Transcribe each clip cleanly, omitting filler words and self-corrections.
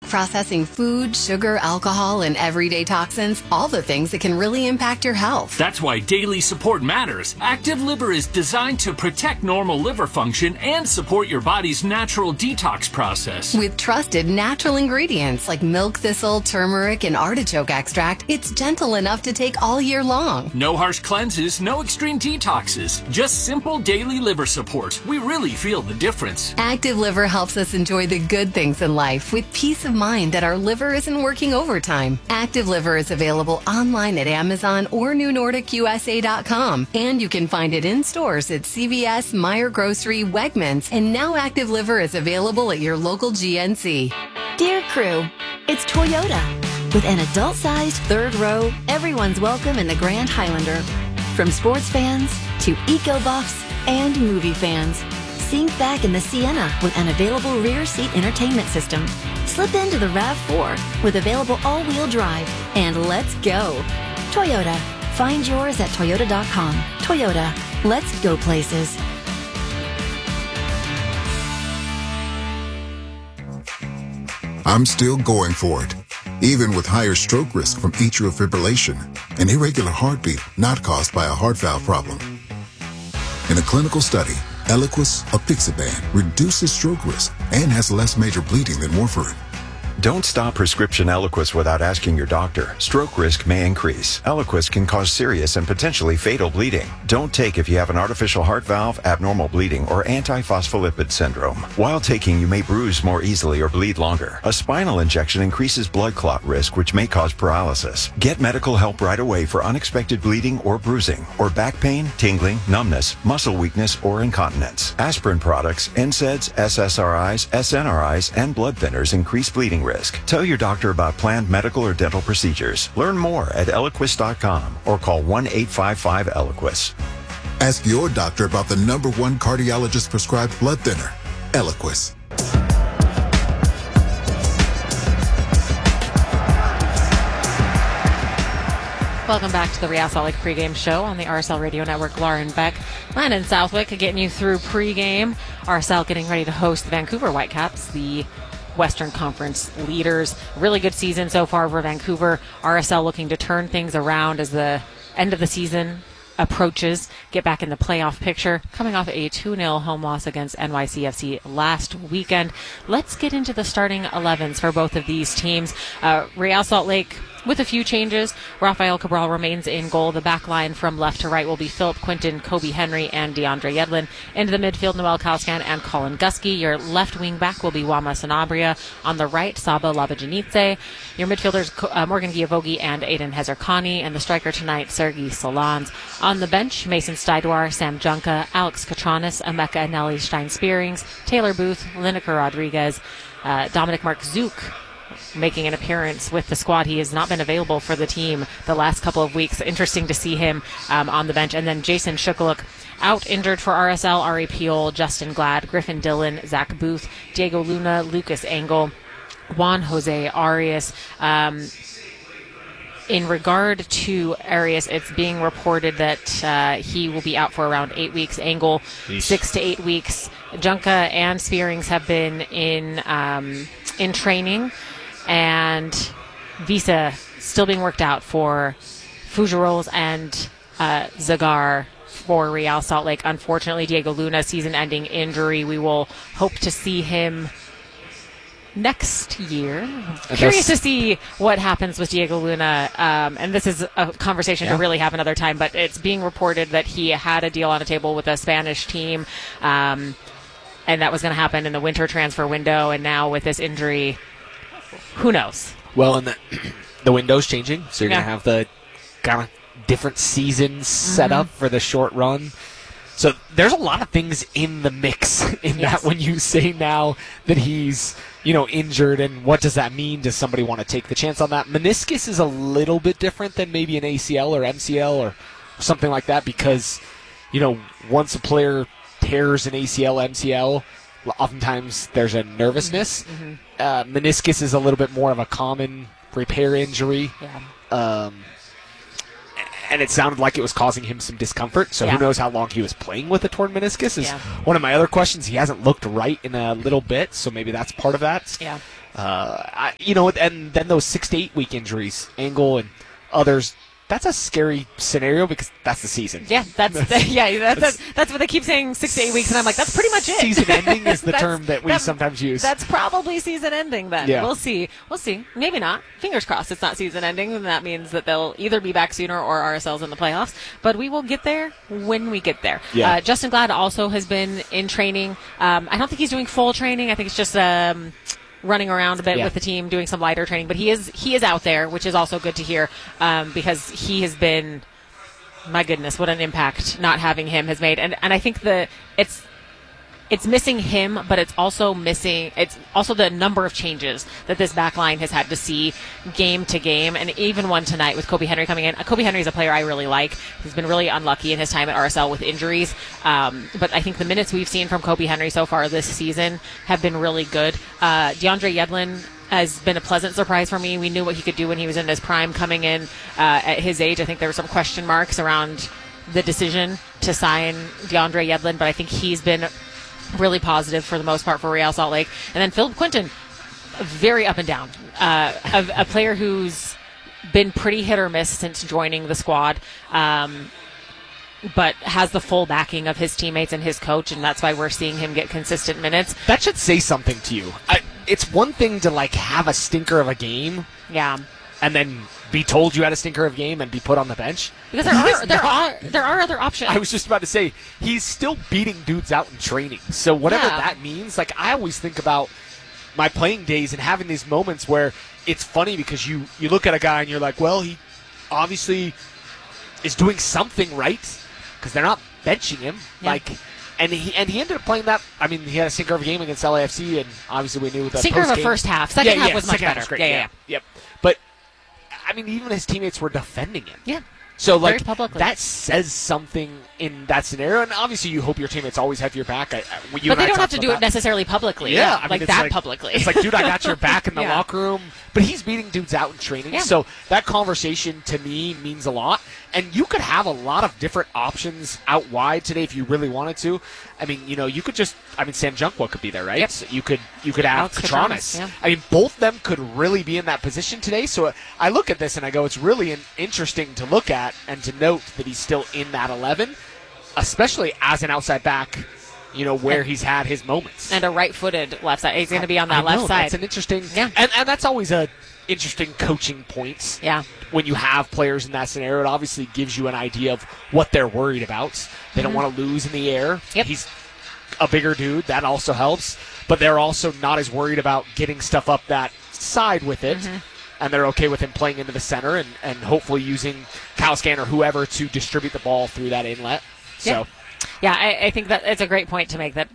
processing food, sugar, alcohol, and everyday toxins, all the things that can really impact your health. That's why daily support matters. Active Liver is designed to protect normal liver function and support your body's natural detox process. With trusted natural ingredients like milk thistle, turmeric, and artichoke extract, it's gentle enough to take all year long. No harsh cleanses, no extreme detoxes, just simple daily liver support. We really feel the difference. Active Liver helps us enjoy the good things in life with peace of mind that our liver isn't working overtime. Active Liver is available online at Amazon or NewNordicUSA.com, and you can find it in stores at CVS, Meijer Grocery, Wegmans, and now Active Liver is available at your local GNC. Dear crew, it's Toyota. With an adult-sized third row, everyone's welcome in the Grand Highlander. From sports fans to eco-buffs and movie fans. Sink back in the Sienna with an available rear seat entertainment system. Slip into the RAV4 with available all-wheel drive. And let's go. Toyota. Find yours at Toyota.com. Toyota. Let's go places. I'm still going for it, even with higher stroke risk from atrial fibrillation, an irregular heartbeat not caused by a heart valve problem. In a clinical study, Eliquis apixaban reduces stroke risk and has less major bleeding than warfarin. Don't stop prescription Eliquis without asking your doctor. Stroke risk may increase. Eliquis can cause serious and potentially fatal bleeding. Don't take if you have an artificial heart valve, abnormal bleeding, or antiphospholipid syndrome. While taking, you may bruise more easily or bleed longer. A spinal injection increases blood clot risk, which may cause paralysis. Get medical help right away for unexpected bleeding or bruising, or back pain, tingling, numbness, muscle weakness, or incontinence. Aspirin products, NSAIDs, SSRIs, SNRIs, and blood thinners increase bleeding risk. Tell your doctor about planned medical or dental procedures. Learn more at Eliquis.com or call 1-855-ELIQUIS. Ask your doctor about the #1 cardiologist prescribed blood thinner, Eliquis. Welcome back to the Real Salt Lake pregame show on the RSL Radio Network. Lauren Beck, Landon Southwick getting you through pregame. RSL getting ready to host the Vancouver Whitecaps, the Western Conference leaders. Really good season so far for Vancouver. RSL looking to turn things around as the end of the season approaches, get back in the playoff picture, coming off a 2-0 home loss against NYCFC last weekend. Let's get into the starting 11s for both of these teams. Real Salt Lake with a few changes. Rafael Cabral remains in goal. The back line from left to right will be Philip Quinton, Kobe Henry, and DeAndre Yedlin. Into the midfield, Noel Kauskan and Colin Gusky. Your left wing back will be Wama Sanabria. On the right, Saba Labajanidze. Your midfielders, Morgan Giavogi and Aiden Hezarkhani. And the striker tonight, Sergei Solans. On the bench, Mason Stidwar, Sam Junka, Alex Katranis, Emeka and Nelly Stein-Spearings, Taylor Booth, Lineker Rodriguez, Dominic Mark Zook, making an appearance with the squad. He has not been available for the team the last couple of weeks. Interesting to see him on the bench. And then Jason Shukaluk out injured for RSL, Ari Piol, Justin Glad, Griffin Dillon, Zach Booth, Diego Luna, Lucas Engel, Juan Jose Arias. In regard to Arias, it's being reported that he will be out for around 8 weeks. Engel, 6 to 8 weeks. Junka and Spearings have been in training. And visa still being worked out for Fougerols and Zagar for Real Salt Lake. Unfortunately, Diego Luna, season-ending injury. We will hope to see him next year. Curious to see what happens with Diego Luna. And this is a conversation to really have another time, but it's being reported that he had a deal on the table with a Spanish team, and that was going to happen in the winter transfer window. And now with this injury, who knows? Well, and the window's changing, so you're going to have the kind of different seasons set up for the short run. So there's a lot of things in the mix in that when you say now that he's, injured, and what does that mean? Does somebody want to take the chance on that? Meniscus is a little bit different than maybe an ACL or MCL or something like that because, once a player tears an ACL, MCL, oftentimes there's a nervousness. Meniscus is a little bit more of a common repair injury. And it sounded like it was causing him some discomfort, so who knows how long he was playing with a torn meniscus is one of my other questions. He hasn't looked right in a little bit, so maybe that's part of that. And then those 6 to 8 week injuries, Engel and others. That's a scary scenario because that's the season. Yeah, that's what they keep saying, 6 to 8 weeks, and I'm like, that's pretty much it. Season ending is the term that we sometimes use. That's probably season ending then. Yeah. We'll see. Maybe not. Fingers crossed it's not season ending, and that means that they'll either be back sooner or RSL's in the playoffs. But we will get there when we get there. Yeah. Justin Glad also has been in training. I don't think he's doing full training. I think it's just running around a bit with the team, doing some lighter training, but he is out there, which is also good to hear, because he has been, my goodness, what an impact not having him has made. And I think it's missing him, but it's also the number of changes that this back line has had to see game to game, and even one tonight with Kobe Henry coming in. Kobe Henry is a player I really like. He's been really unlucky in his time at RSL with injuries, but I think the minutes we've seen from Kobe Henry so far this season have been really good. DeAndre Yedlin has been a pleasant surprise for me. We knew what he could do when he was in his prime coming in at his age. I think there were some question marks around the decision to sign DeAndre Yedlin, but I think he's been really positive for the most part for Real Salt Lake. And then Philip Quinton, very up and down. A player who's been pretty hit or miss since joining the squad, but has the full backing of his teammates and his coach, and that's why we're seeing him get consistent minutes. That should say something to you. It's one thing to have a stinker of a game. Yeah. And then be told you had a stinker of a game and be put on the bench. Because there are other options. I was just about to say, he's still beating dudes out in training. So whatever that means, I always think about my playing days and having these moments where it's funny because you look at a guy and you're like, well, he obviously is doing something right because they're not benching him. Yeah. And he ended up playing that. I mean, he had a stinker of a game against LAFC, and obviously we knew that stinker of a first half. Second half was much better. Great. Yeah. Yep. But I mean, even his teammates were defending him. Yeah. So, very publicly. that says something in that scenario. And obviously, you hope your teammates always have your back. But they don't have to do it necessarily publicly. Yeah. I mean, publicly. It's like, dude, I got your back in the locker room. But he's beating dudes out in training. Yeah. So that conversation, to me, means a lot. And you could have a lot of different options out wide today if you really wanted to. I mean, you could Sam Junkwell could be there, right? Yep. So you could have Katranis. Yeah. I mean, both of them could really be in that position today. So I look at this and I go, it's really interesting to look at and to note that he's still in that 11, especially as an outside back, where he's had his moments. And a right-footed left side. He's going to be on that left side. That's an interesting, and that's always a interesting coaching point. Yeah. When you have players in that scenario, it obviously gives you an idea of what they're worried about. They don't want to lose in the air. Yep. He's a bigger dude. That also helps. But they're also not as worried about getting stuff up that side with it. Mm-hmm. And they're okay with him playing into the center and hopefully using Cowscan or whoever to distribute the ball through that inlet. So, yeah, I think that it's a great point to make that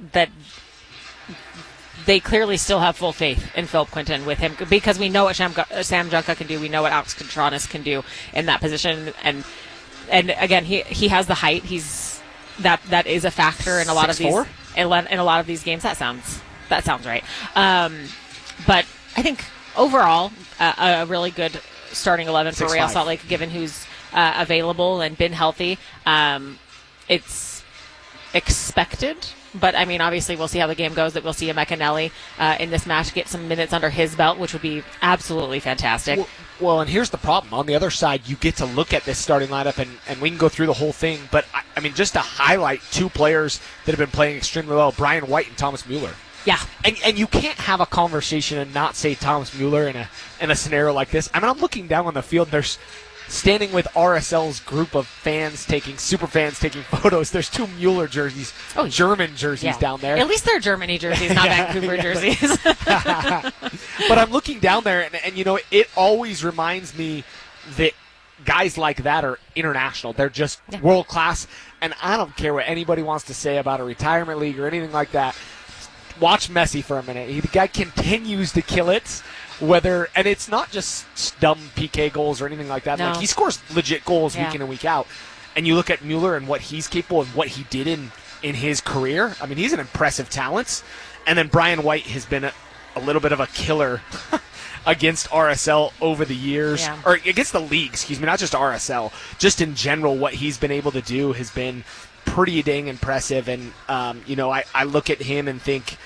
they clearly still have full faith in Philip Quinton with him because we know what Sam Junka can do. We know what Alex Katranis can do in that position. And again, he has the height. That is a factor in a lot of these in a lot of these games. That sounds right. But I think overall, a really good starting 11 for Real Salt Lake, given who's available and been healthy. It's expected, but I mean, obviously, we'll see how the game goes. That we'll see a McAnally in this match get some minutes under his belt, which would be absolutely fantastic. Well, and here's the problem. On the other side, you get to look at this starting lineup, and we can go through the whole thing. But I mean, just to highlight two players that have been playing extremely well: Brian White and Thomas Mueller. Yeah, and you can't have a conversation and not say Thomas Mueller in a scenario like this. I mean, I'm looking down on the field. There's standing with RSL's group of super fans taking photos. There's two Mueller jerseys, German jerseys down there. At least they're Germany jerseys, not Vancouver jerseys. But I'm looking down there, and it always reminds me that guys like that are international. They're just world class, and I don't care what anybody wants to say about a retirement league or anything like that. Watch Messi for a minute. The guy continues to kill it. And it's not just dumb PK goals or anything like that. No. Like, he scores legit goals week in and week out. And you look at Mueller and what he's capable of, what he did in his career. I mean, he's an impressive talent. And then Brian White has been a little bit of a killer against RSL over the years. Or against the league, excuse me, not just RSL. Just in general, what he's been able to do has been pretty dang impressive. And, I look at him and think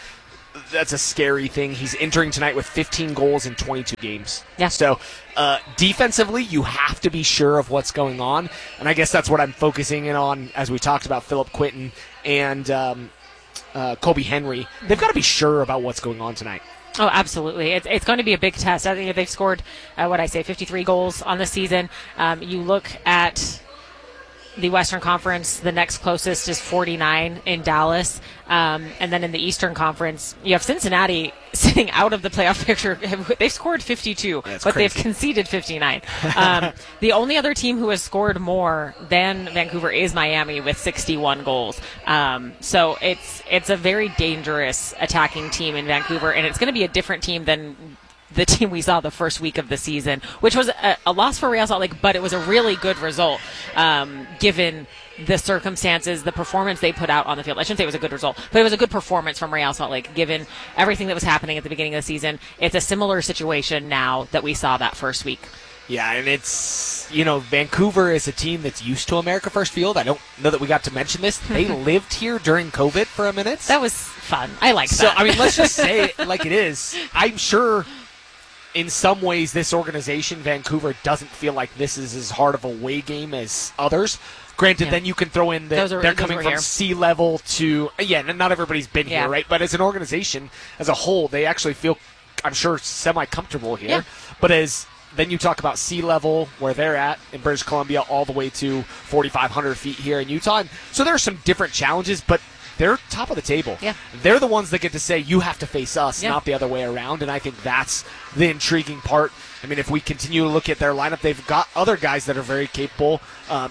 that's a scary thing. He's entering tonight with 15 goals in 22 games. Yeah. So defensively, you have to be sure of what's going on, and I guess that's what I'm focusing in on as we talked about Philip Quinton and Colby Henry. They've got to be sure about what's going on tonight. Oh, absolutely. It's going to be a big test. I think they've scored, 53 goals on the season. You look at the Western Conference, the next closest is 49 in Dallas. And then in the Eastern Conference, you have Cincinnati sitting out of the playoff picture. They've scored 52, but crazy. They've conceded 59. The only other team who has scored more than Vancouver is Miami with 61 goals. So it's a very dangerous attacking team in Vancouver, and it's going to be a different team than the team we saw the first week of the season, which was a loss for Real Salt Lake, but it was a really good result given the circumstances, the performance they put out on the field. I shouldn't say it was a good result, but it was a good performance from Real Salt Lake given everything that was happening at the beginning of the season. It's a similar situation now that we saw that first week. Yeah, and it's, Vancouver is a team that's used to America First Field. I don't know that we got to mention this. They lived here during COVID for a minute. That was fun. I like that. So, I mean, let's just say it like it is. I'm sure in some ways this organization, Vancouver, doesn't feel like this is as hard of a away game as others. Granted, then you can throw in that they're coming from sea level to, not everybody's been here, right? But as an organization, as a whole, they actually feel, I'm sure, semi-comfortable here. Yeah. But then you talk about sea level, where they're at in British Columbia, all the way to 4,500 feet here in Utah. And so there are some different challenges, but they're top of the table. Yeah. They're the ones that get to say, you have to face us, not the other way around. And I think that's the intriguing part. I mean, if we continue to look at their lineup, they've got other guys that are very capable.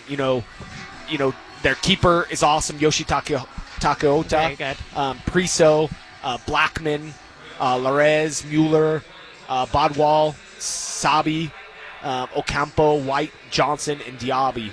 Their keeper is awesome, Yoshi Takeota. Very good. Priso, Blackman, Larez, Mueller, Bodwall, Sabi, Ocampo, White, Johnson, and Diaby.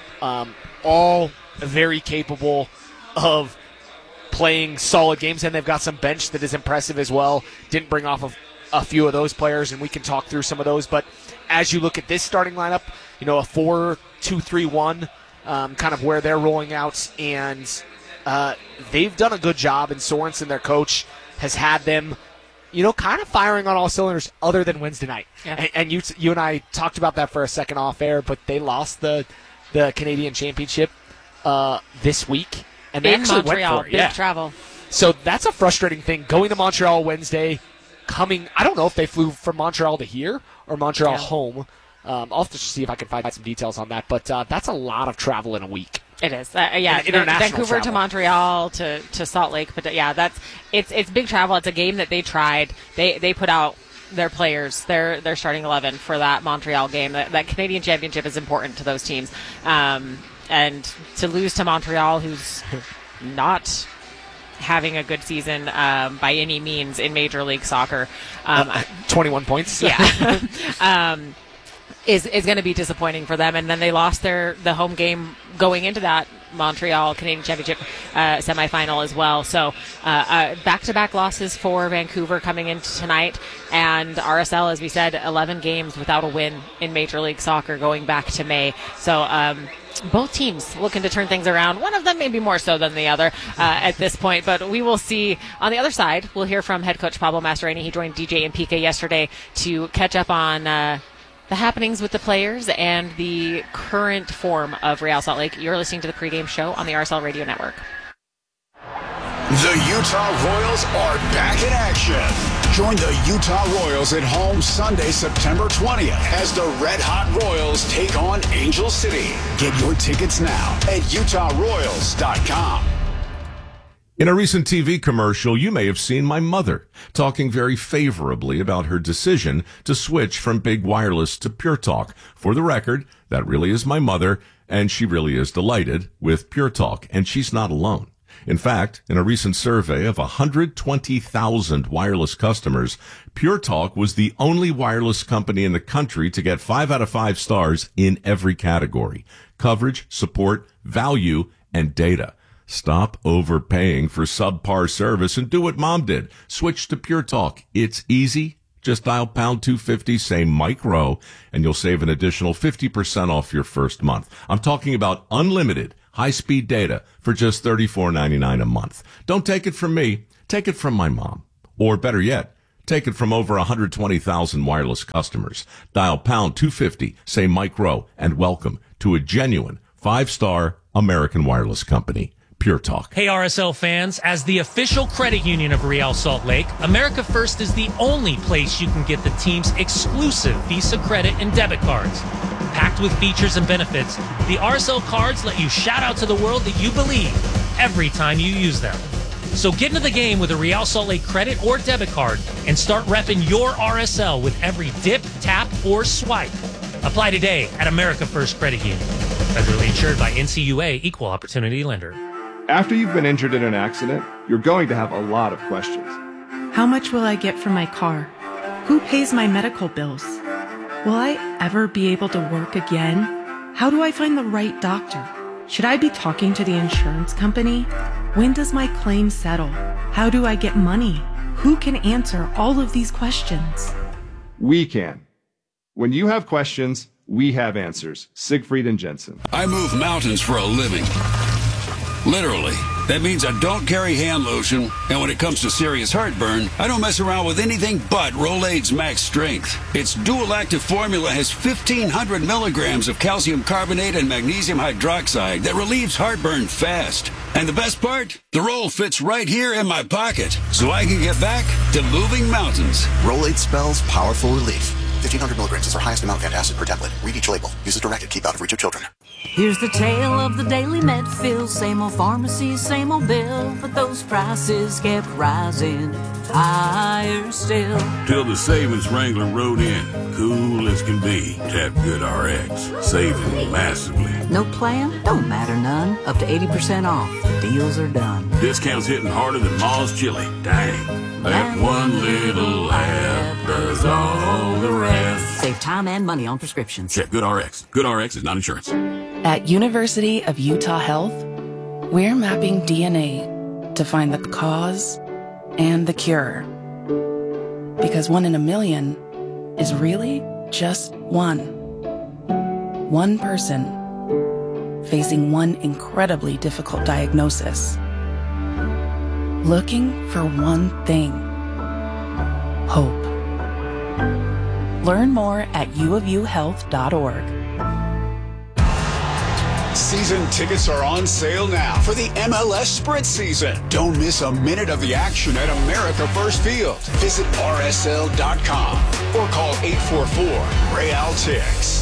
All very capable of playing solid games, and they've got some bench that is impressive as well. Didn't bring off a few of those players, and we can talk through some of those. But as you look at this starting lineup, a 4-2-3-1, kind of where they're rolling out, and they've done a good job, and Sorensen, their coach, has had them kind of firing on all cylinders other than Wednesday night. Yeah. And you and I talked about that for a second off air, but they lost the Canadian Championship this week. And they in actually Montreal, went for it. big travel. So that's a frustrating thing. Going to Montreal Wednesday, I don't know if they flew from Montreal to here or Montreal home. I'll have to see if I can find some details on that. But that's a lot of travel in a week. It is, international Vancouver travel. to Montreal to Salt Lake, but it's big travel. It's a game that they tried. They put out their players, their starting 11 for that Montreal game. That Canadian Championship is important to those teams, and to lose to Montreal, who's not having a good season by any means in Major League Soccer, 21 points. Yeah. Is going to be disappointing for them, and then they lost the home game going into that Montreal Canadian Championship semifinal as well. So back-to-back losses for Vancouver coming into tonight, and RSL, as we said, 11 games without a win in Major League Soccer going back to May. So both teams looking to turn things around. One of them maybe more so than the other at this point, but we will see. On the other side, we'll hear from head coach Pablo Mastroeni. He joined DJ and PK yesterday to catch up on the happenings with the players and the current form of Real Salt Lake. You're listening to the pregame show on the RSL Radio Network. The Utah Royals are back in action. Join the Utah Royals at home Sunday, September 20th as the Red Hot Royals take on Angel City. Get your tickets now at utahroyals.com. In a recent TV commercial, you may have seen my mother talking very favorably about her decision to switch from Big Wireless to Pure Talk. For the record, that really is my mother, and she really is delighted with Pure Talk, and she's not alone. In fact, in a recent survey of 120,000 wireless customers, Pure Talk was the only wireless company in the country to get 5 out of 5 stars in every category: coverage, support, value, and data. Stop overpaying for subpar service and do what Mom did. Switch to Pure Talk. It's easy. Just dial pound 250, say Mike Rowe, and you'll save an additional 50% off your first month. I'm talking about unlimited high-speed data for just $34.99 a month. Don't take it from me. Take it from my mom. Or better yet, take it from over 120,000 wireless customers. Dial pound 250, say Mike Rowe, and welcome to a genuine 5-star American wireless company. Pure Talk. Hey, RSL fans. As the official credit union of Real Salt Lake, America First is the only place you can get the team's exclusive Visa credit and debit cards. Packed with features and benefits, the RSL cards let you shout out to the world that you believe every time you use them. So get into the game with a Real Salt Lake credit or debit card and start repping your RSL with every dip, tap, or swipe. Apply today at America First Credit Union. Federally insured by NCUA, Equal Opportunity Lender. After you've been injured in an accident, you're going to have a lot of questions. How much will I get for my car? Who pays my medical bills? Will I ever be able to work again? How do I find the right doctor? Should I be talking to the insurance company? When does my claim settle? How do I get money? Who can answer all of these questions? We can. When you have questions, we have answers. Siegfried and Jensen. I move mountains for a living. Literally. That means I don't carry hand lotion, and when it comes to serious heartburn, I don't mess around with anything but Rolaids Max Strength. Its dual-active formula has 1,500 milligrams of calcium carbonate and magnesium hydroxide that relieves heartburn fast. And the best part? The roll fits right here in my pocket, so I can get back to moving mountains. Rolaids spells powerful relief. 1,500 milligrams is our highest amount of antacid per tablet. Read each label. Use as directed. Keep out of reach of children. Here's the tale of the daily med fill. Same old pharmacy, same old bill. But those prices kept rising higher still. Till the savings wrangler rode in. Cool as can be. Tap GoodRx. Saving massively. No plan? Don't matter none. Up to 80% off. The deals are done. Discounts hitting harder than Ma's chili. Dang. That one little app does all the rest. Save time and money on prescriptions. Check GoodRx. GoodRx is not insurance. At University of Utah Health, we're mapping DNA to find the cause and the cure. Because 1 in a million is really just one. One person facing one incredibly difficult diagnosis. Looking for one thing. Hope. Learn more at uofuhealth.org. Season tickets are on sale now for the MLS sprint season. Don't miss a minute of the action at America First Field. Visit rsl.com or call 844-REAL-TICKS.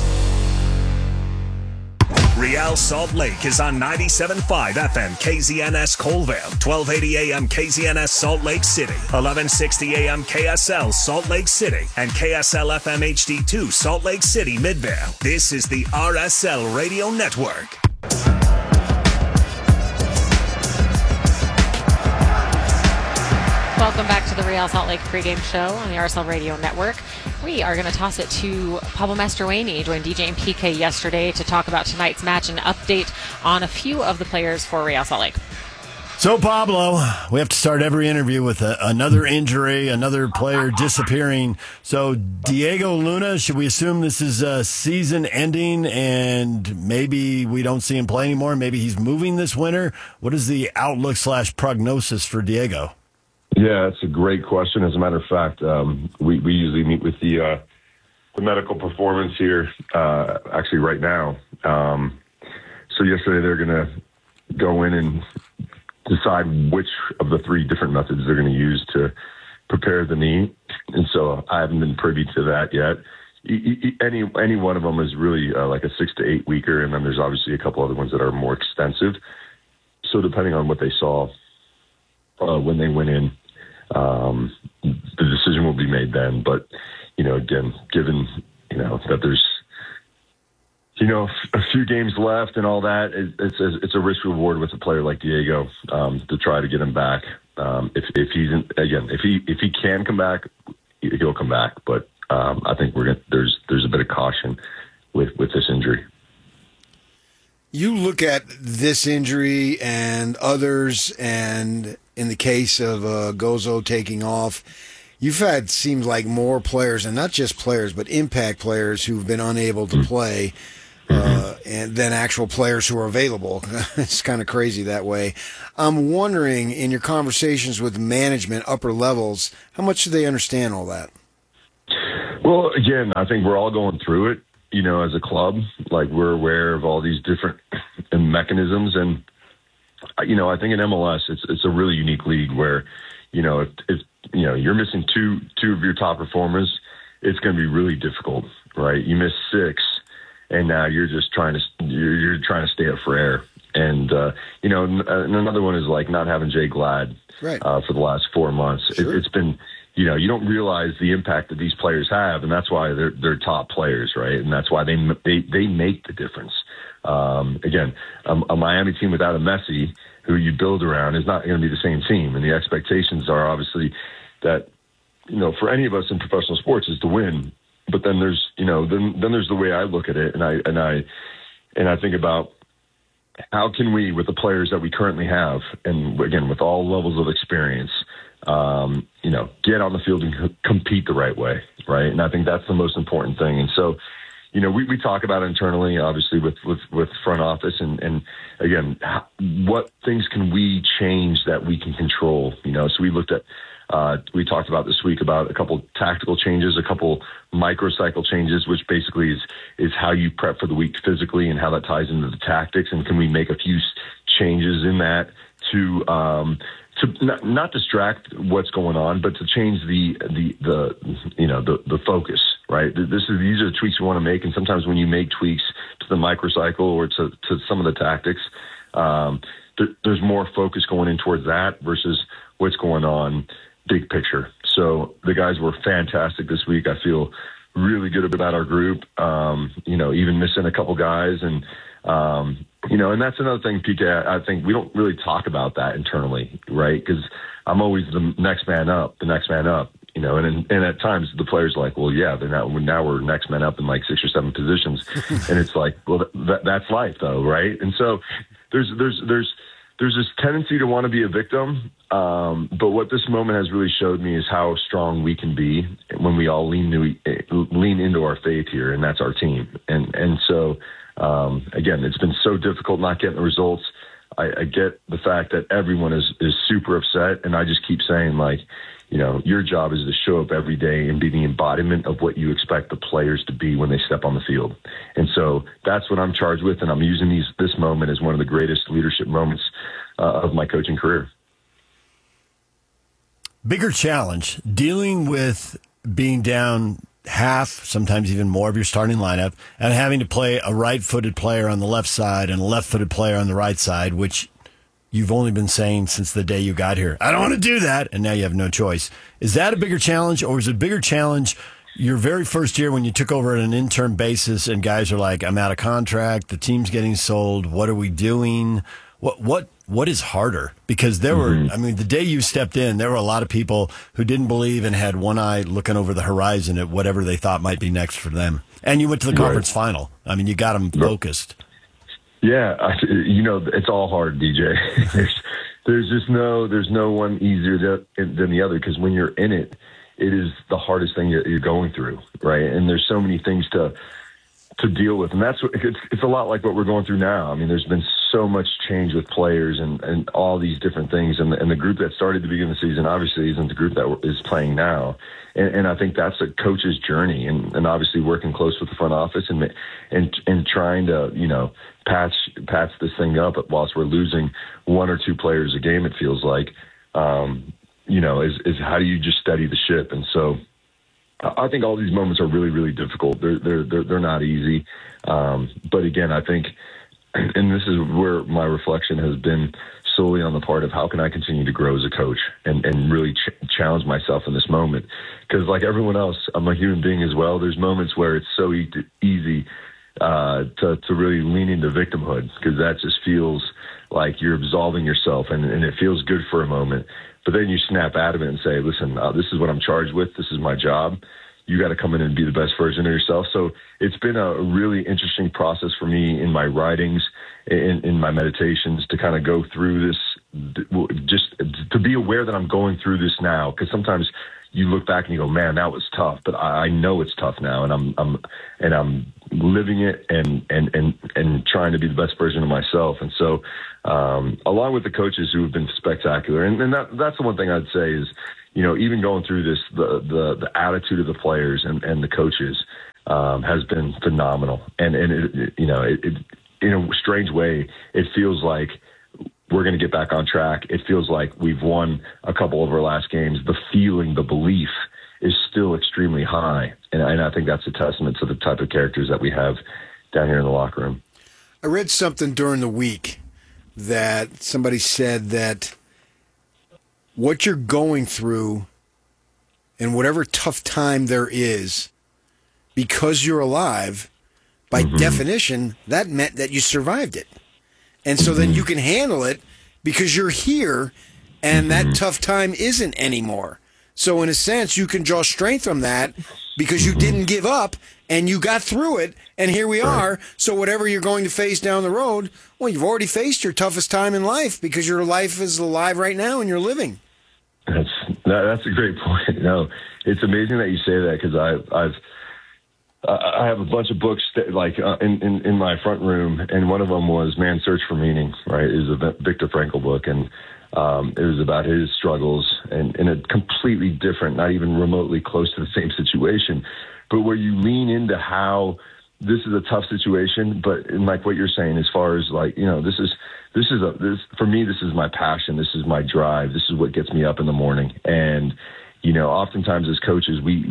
Real Salt Lake is on 97.5 FM KZNS Colville, 1280 AM KZNS Salt Lake City, 1160 AM KSL Salt Lake City, and KSL FM HD2 Salt Lake City Midvale. This is the RSL Radio Network. Welcome back to the Real Salt Lake pregame show on the RSL Radio Network. We are going to toss it to Pablo Mastroeni. He joined DJ and PK yesterday to talk about tonight's match and update on a few of the players for Real Salt Lake. So, Pablo, we have to start every interview with another injury, another player disappearing. So, Diego Luna, should we assume this is season ending and maybe we don't see him play anymore? Maybe he's moving this winter? What is the outlook / prognosis for Diego? Yeah, it's a great question. As a matter of fact, we usually meet with the medical performance here, actually right now. So yesterday they're going to go in and decide which of the 3 different methods they're going to use to prepare the knee. And so I haven't been privy to that yet. Any one of them is really like a 6 to 8 weeker, and then there's obviously a couple other ones that are more extensive. So depending on what they saw when they went in, the decision will be made then. But, again, given, that there's, a few games left and all that, it's a risk reward with a player like Diego, to try to get him back. If he can come back, he'll come back. But, I think there's a bit of caution with this injury. You look at this injury and others, and in the case of Gozo taking off, you've had, seems like, more players, and not just players, but impact players who've been unable to play. and than actual players who are available. It's kind of crazy that way. I'm wondering, in your conversations with management, upper levels, how much do they understand all that? Well, again, I think we're all going through it, as a club. Like, we're aware of all these different mechanisms. And, I think in MLS, it's a really unique league where, if you're missing two of your top performers, it's going to be really difficult, right? You miss 6, and now you're just trying to stay up for air. And, and another one is like not having Jay Glad for the last 4 months. Sure. It's been, you don't realize the impact that these players have, and that's why they're top players, right? And that's why they make the difference. Again, a Miami team without a Messi, who you build around, is not going to be the same team. And the expectations are obviously that, for any of us in professional sports is to win. But then there's, then there's the way I look at it, and I think about how can we, with the players that we currently have, and again with all levels of experience, get on the field and compete the right way, right? And I think that's the most important thing. And so, we talk about it internally, obviously, with front office, and again, what things can we change that we can control? So we looked at. We talked about this week about a couple tactical changes, a couple microcycle changes, which basically is how you prep for the week physically and how that ties into the tactics. And can we make a few changes in that to not distract what's going on, but to change the focus, right? These are the tweaks you want to make. And sometimes when you make tweaks to the microcycle or to some of the tactics, there's more focus going in towards that versus what's going on big picture. So the guys were fantastic this week. I feel really good about our group, even missing a couple guys. And, and that's another thing, PK, I think we don't really talk about that internally, right? Because I'm always the next man up, and at times the players are like, well, yeah, now we're next man up in like 6 or 7 positions. And it's like, well, that's life though, right? And so there's this tendency to want to be a victim. But what this moment has really showed me is how strong we can be when we all lean into our faith here, and that's our team. And so, again, it's been so difficult not getting the results. I get the fact that everyone is super upset, and I just keep saying, like, your job is to show up every day and be the embodiment of what you expect the players to be when they step on the field. And so that's what I'm charged with, and I'm using this moment as one of the greatest leadership moments of my coaching career. Bigger challenge, dealing with being down half, sometimes even more of your starting lineup, and having to play a right-footed player on the left side and a left-footed player on the right side, which you've only been saying since the day you got here. I don't want to do that, and now you have no choice. Is that a bigger challenge, or is it a bigger challenge your very first year when you took over on an interim basis and guys are like, I'm out of contract, the team's getting sold, what are we doing? What is harder? Because there were, the day you stepped in, there were a lot of people who didn't believe and had one eye looking over the horizon at whatever they thought might be next for them. And you went to the conference final. You got them focused. Yeah, it's all hard, DJ. there's no one easier than the other, because when you're in it, it is the hardest thing you're going through, right? And there's so many things to deal with, and that's what it's a lot like what we're going through now. There's been so much change with players and all these different things, and the group that started at the beginning of the season obviously isn't the group that is playing now. And I think that's a coach's journey, and obviously working close with the front office and trying to patch this thing up whilst we're losing 1 or 2 players a game. It feels like is how do you just steady the ship? And so I think all these moments are really, really difficult. They're not easy. But again, I think, and this is where my reflection has been solely on the part of how can I continue to grow as a coach and really challenge myself in this moment. Because like everyone else, I'm a human being as well. There's moments where it's so easy to really lean into victimhood, because that just feels like you're absolving yourself, and it feels good for a moment. But then you snap out of it and say, listen, this is what I'm charged with. This is my job. You got to come in and be the best version of yourself. So it's been a really interesting process for me in my writings, in my meditations, to kind of go through this, just to be aware that I'm going through this now. Because sometimes you look back and you go, man, that was tough. But I know it's tough now, and I'm living it and trying to be the best version of myself. And so, along with the coaches who have been spectacular, and that's the one thing I'd say is, even going through this, the attitude of the players and the coaches has been phenomenal. And it in a strange way, it feels like we're going to get back on track. It feels like we've won a couple of our last games. The feeling, the belief is still extremely high. And I think that's a testament to the type of characters that we have down here in the locker room. I read something during the week that somebody said that what you're going through and whatever tough time there is, because you're alive, by definition, that meant that you survived it. And so then you can handle it because you're here and that tough time isn't anymore. So in a sense, you can draw strength from that because you didn't give up and you got through it, and here we are. So whatever you're going to face down the road, well, you've already faced your toughest time in life because your life is alive right now and you're living. That's a great point. No, it's amazing that you say that because I have a bunch of books that, in my front room, and one of them was Man's Search for Meaning, right? It was a Viktor Frankl book, and it was about his struggles and in a completely different, not even remotely close to the same situation, but where you lean into how this is a tough situation, but in like what you're saying, as far as this for me, this is my passion. This is my drive. This is what gets me up in the morning. And, oftentimes as coaches, we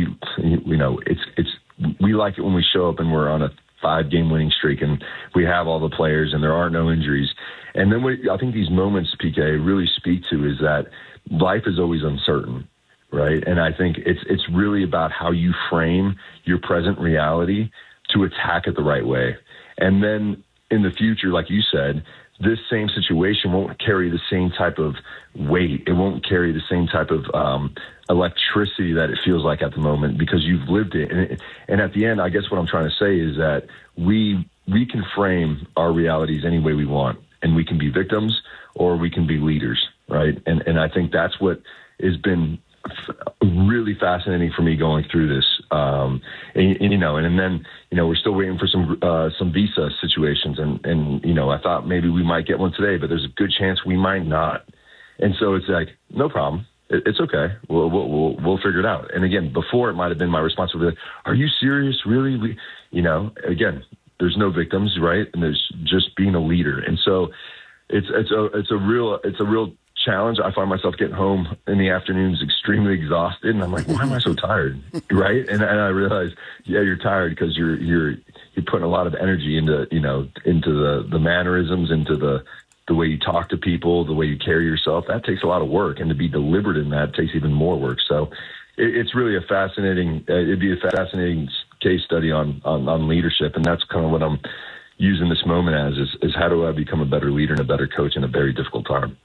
like it when we show up and we're on a 5-game winning streak and we have all the players and there are no injuries. And then I think these moments, PK, really speak to is that life is always uncertain, right? And I think it's really about how you frame your present reality to attack it the right way. And then in the future, like you said, this same situation won't carry the same type of weight. It won't carry the same type of electricity that it feels like at the moment because you've lived it. And at the end, I guess what I'm trying to say is that we can frame our realities any way we want, and we can be victims or we can be leaders, right? And I think that's what has been really fascinating for me going through this. And then we're still waiting for some visa situations. And I thought maybe we might get one today, but there's a good chance we might not. And so it's like, no problem. It's okay. We'll figure it out. And again, before it might've been my responsibility. Are you serious? Really? Again, there's no victims, right? And there's just being a leader. And so it's a real challenge. I find myself getting home in the afternoons extremely exhausted, and I'm like, why am I so tired? Right? And I realize, you're tired because you're putting a lot of energy into the mannerisms, into the way you talk to people, the way you carry yourself. That takes a lot of work, and to be deliberate in that takes even more work. So it's really it'd be a fascinating case study on leadership, and that's kind of what I'm using this moment as is how do I become a better leader and a better coach in a very difficult time.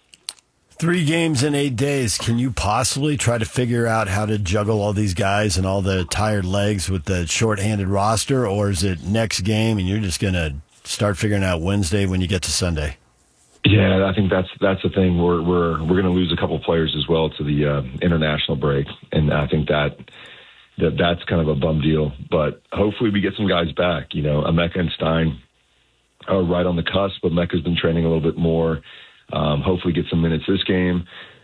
3 games in 8 days. Can you possibly try to figure out how to juggle all these guys and all the tired legs with the shorthanded roster, or is it next game and you're just going to start figuring out Wednesday when you get to Sunday? Yeah, I think that's the thing. We're going to lose a couple of players as well to the international break, and I think that's kind of a bum deal. But hopefully we get some guys back. Emeka and Stein are right on the cusp, but Emeka's been training a little bit more. Hopefully get some minutes this game.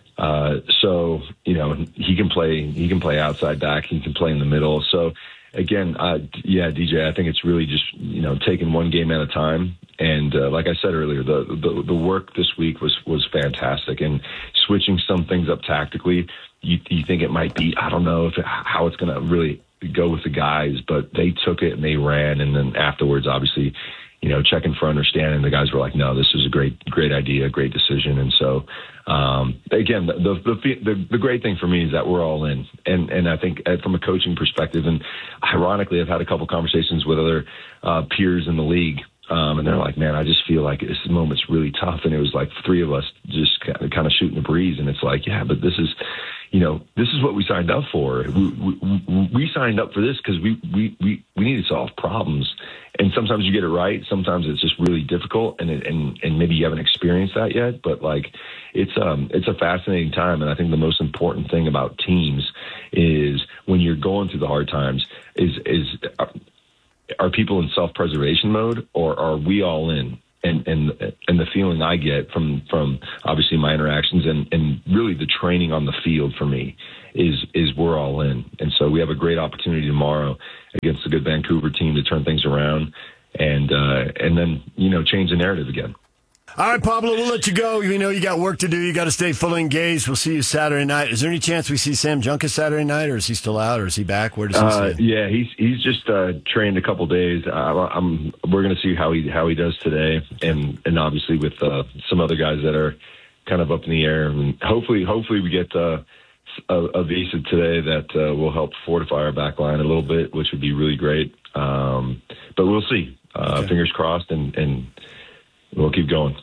So he can play outside back. He can play in the middle. So again, DJ, I think it's really just, taking one game at a time. And like I said earlier, the work this week was fantastic, and switching some things up tactically. You think it might be, I don't know how it's going to really go with the guys, but they took it and they ran. And then afterwards, obviously, checking for understanding, the guys were like, no, this is a great idea, great decision. And so, again, the great thing for me is that we're all in. And I think from a coaching perspective, and ironically, I've had a couple conversations with other peers in the league, and they're like, man, I just feel like this moment's really tough. And it was like 3 of us just kind of shooting the breeze. And it's like, yeah, but this is what we signed up for. We signed up for this because we need to solve problems. And sometimes you get it right. Sometimes it's just really difficult, and maybe you haven't experienced that yet. But it's a fascinating time. And I think the most important thing about teams is when you're going through the hard times is are people in self-preservation mode, or are we all in? And the feeling I get from obviously my interactions and really the training on the field for me is we're all in. And so we have a great opportunity tomorrow against a good Vancouver team to turn things around and then, change the narrative again. All right, Pablo, we'll let you go. You know you got work to do. You got to stay fully engaged. We'll see you Saturday night. Is there any chance we see Sam Junkus Saturday night, or is he still out, or is he back? Where does he stand? Yeah, he's just trained a couple days. We're going to see how he does today, and obviously with some other guys that are kind of up in the air. And hopefully we get a visa today that will help fortify our back line a little bit, which would be really great. But we'll see. Fingers crossed, and we'll keep going.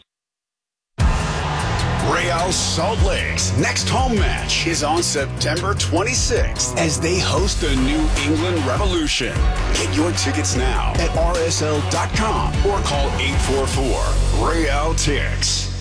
Real Salt Lake's next home match is on September 26th as they host the New England Revolution. Get your tickets now at rsl.com or call 844-REAL-TICKS.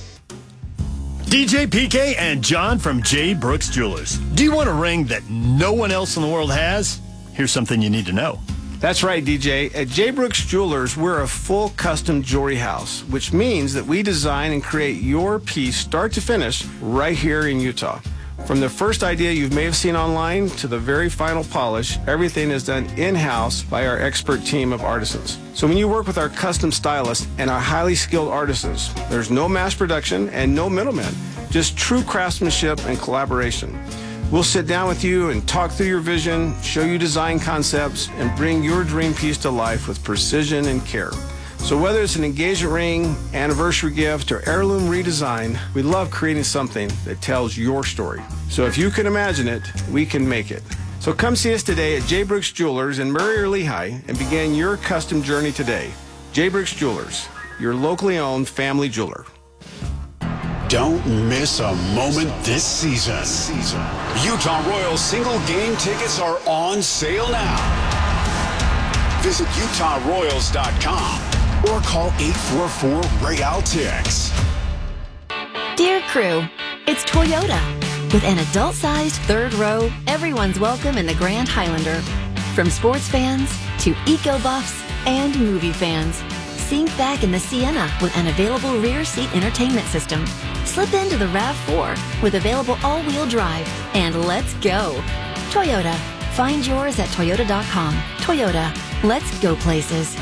DJ PK and John from J. Brooks Jewelers. Do you want a ring that no one else in the world has? Here's something you need to know. That's right, DJ. At J. Brooks Jewelers, we're a full custom jewelry house, which means that we design and create your piece start to finish right here in Utah. From the first idea you may have seen online to the very final polish, everything is done in-house by our expert team of artisans. So when you work with our custom stylists and our highly skilled artisans, there's no mass production and no middlemen, just true craftsmanship and collaboration. We'll sit down with you and talk through your vision, show you design concepts, and bring your dream piece to life with precision and care. So whether it's an engagement ring, anniversary gift, or heirloom redesign, we love creating something that tells your story. So if you can imagine it, we can make it. So come see us today at J. Brooks Jewelers in Murray or Lehigh and begin your custom journey today. J. Brooks Jewelers, your locally owned family jeweler. Don't miss a moment this season. Utah Royals single game tickets are on sale now. Visit utahroyals.com or call 844-REAL-TICKS. Dear crew, it's Toyota. With an adult-sized third row, everyone's welcome in the Grand Highlander. From sports fans to eco-buffs and movie fans. Sink back in the Sienna with an available rear seat entertainment system. Slip into the RAV4 with available all-wheel drive. And let's go. Toyota. Find yours at toyota.com. Toyota. Let's go places.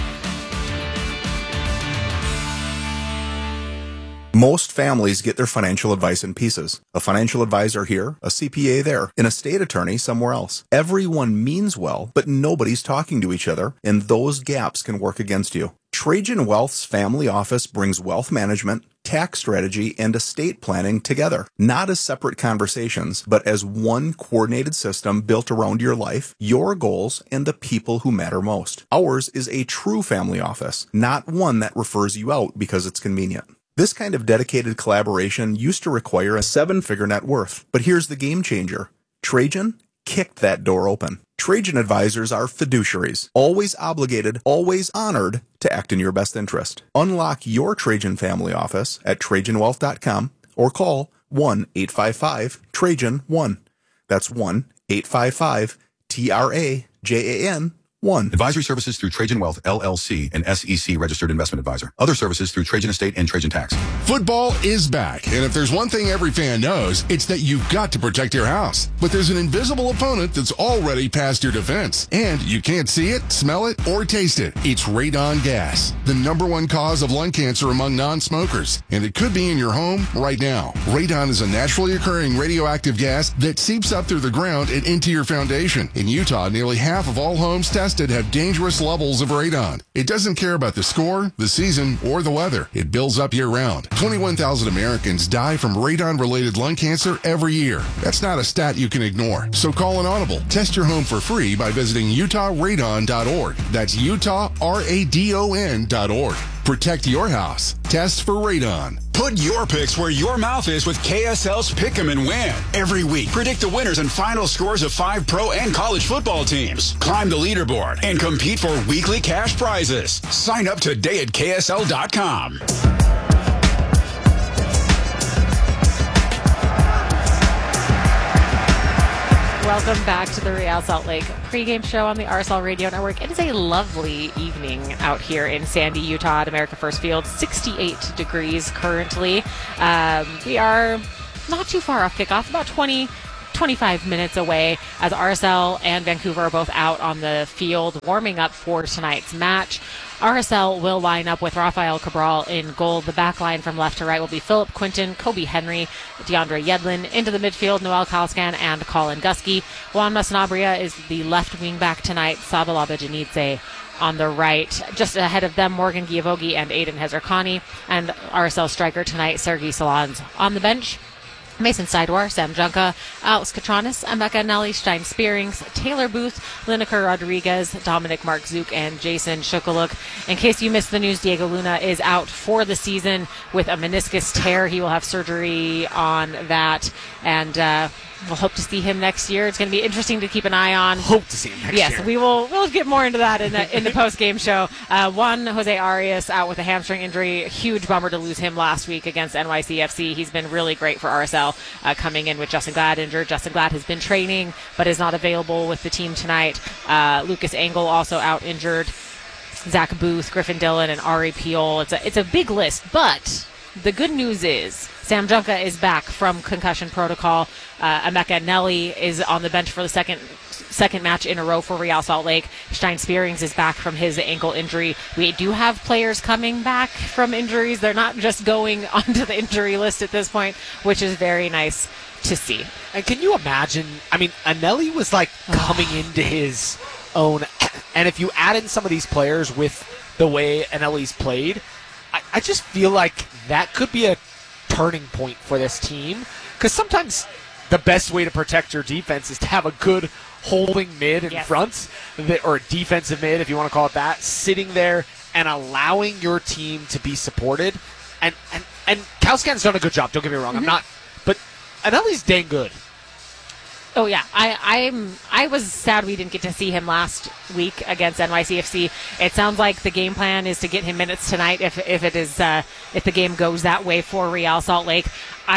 Most families get their financial advice in pieces. A financial advisor here, a CPA there, an estate attorney somewhere else. Everyone means well, but nobody's talking to each other, and those gaps can work against you. Trajan Wealth's family office brings wealth management, tax strategy, and estate planning together, not as separate conversations, but as one coordinated system built around your life, your goals, and the people who matter most. Ours is a true family office, not one that refers you out because it's convenient. This kind of dedicated collaboration used to require a 7-figure net worth, but here's the game changer. Trajan kicked that door open. Trajan advisors are fiduciaries, always obligated, always honored to act in your best interest. Unlock your Trajan family office at TrajanWealth.com or call 1-855-TRAJAN-1. That's 1-855-TRAJAN-1. Advisory services through Trajan Wealth, LLC, an SEC registered investment advisor. Other services through Trajan Estate and Trajan Tax. Football is back, and if there's one thing every fan knows, it's that you've got to protect your house. But there's an invisible opponent that's already past your defense, and you can't see it, smell it, or taste it. It's radon gas, the #1 cause of lung cancer among non-smokers, and it could be in your home right now. Radon is a naturally occurring radioactive gas that seeps up through the ground and into your foundation. In Utah, nearly half of all homes tested have dangerous levels of radon. It doesn't care about the score, the season, or the weather. It builds up year-round. 21,000 Americans die from radon-related lung cancer every year. That's not a stat you can ignore. So call an audible. Test your home for free by visiting utahradon.org. That's utahradon.org. Protect your house. Test for radon. Put your picks where your mouth is with KSL's Pick 'em and Win. Every week, predict the winners and final scores of 5 pro and college football teams. Climb the leaderboard and compete for weekly cash prizes. Sign up today at KSL.com. Welcome back to the Real Salt Lake pregame show on the RSL Radio Network. It is a lovely evening out here in Sandy, Utah at America First Field. 68 degrees currently. We are not too far off kickoff, about 25 minutes away, as RSL and Vancouver are both out on the field warming up for tonight's match. RSL will line up with Rafael Cabral in goal. The back line from left to right will be Philip Quinton, Kobe Henry, DeAndre Yedlin. Into the midfield, Noel Kalskan and Colin Gusky. Juan Sanabria is the left wing back tonight. Sabala Bejanidze on the right. Just ahead of them, Morgan Giavogi and Aiden Hezerkani. And RSL striker tonight, Sergei Salans. On the bench, Mason Sidewar, Sam Junka, Alex Katranis, Emeka Nelly, Stein Spearings, Taylor Booth, Lineker Rodriguez, Dominic Markzuk, and Jason Shukaluk. In case you missed the news, Diego Luna is out for the season with a meniscus tear. He will have surgery on that, and we'll hope to see him next year. It's going to be interesting to keep an eye on. Hope to see him next year. Yes, we'll get more into that in the post-game show. Juan Jose Arias out with a hamstring injury. Huge bummer to lose him last week against NYCFC. He's been really great for RSL, coming in with Justin Glad injured. Justin Glad has been training but is not available with the team tonight. Lucas Engel also out injured. Zach Booth, Griffin Dillon, and Ari Peel. It's a big list, but the good news is Sam Junka is back from concussion protocol. Emeka Nelly is on the bench for the second match in a row for Real Salt Lake. Stein Spearings is back from his ankle injury. We do have players coming back from injuries. They're not just going onto the injury list at this point, which is very nice to see. And can you imagine? I mean, Anelli was like coming into his own. And if you add in some of these players with the way Anelli's played, I just feel like that could be a turning point for this team. Because sometimes the best way to protect your defense is to have a good holding mid in front, or defensive mid, if you want to call it that, sitting there and allowing your team to be supported. And Kalskan's done a good job, don't get me wrong. I'm not, but Anelli's dang good. Oh yeah, I was sad we didn't get to see him last week against NYCFC. It sounds like the game plan is to get him minutes tonight if the game goes that way for Real Salt Lake.